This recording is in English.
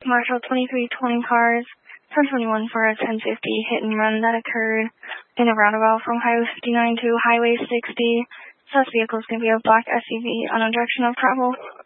commercial 2320 cars, 1021 for a 1050 hit and run that occurred in a roundabout from Highway 59 to Highway 60. Such vehicle is going to be a black SUV on a direction of travel.